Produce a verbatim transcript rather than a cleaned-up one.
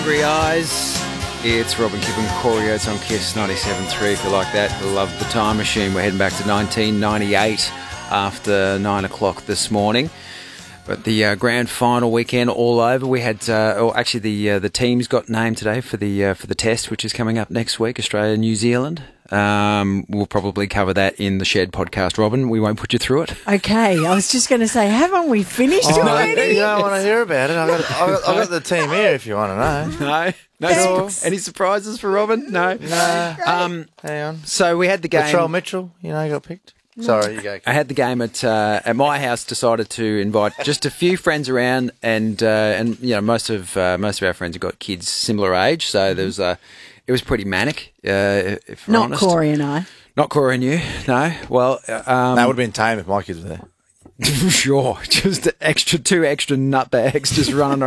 Angry Eyes. It's Robin Kippen, Corey Oates on Kiss ninety-seven point three if you like that. Love the Time Machine. We're heading back to nineteen ninety-eight after nine o'clock this morning. But the uh, grand final weekend all over. We had, uh, oh, actually the uh, the teams got named today for the uh, for the test, which is coming up next week, Australia, New Zealand. Um, we'll probably cover that in the Shed podcast, Robin. We won't put you through it. Okay, I was just going to say, haven't we finished Oh, already? you don't want to hear about it. I've got, I've, got, I've got the team here if you want to know. No, no. Thanks. Any surprises for Robin? No. No. Um, Hang on. so we had the game. Latrell Mitchell, you know, got picked. Sorry, you go. I had the game at uh, at my house. Decided to invite just a few friends around, and uh, and you know most of uh, most of our friends have got kids similar age, so there was a. It was pretty manic. Uh, if we're Not honest. Corey and I. Not Corey and you. No. Well, uh, um, That would have been tame if my kids were there. sure. Just extra two extra nutbags just running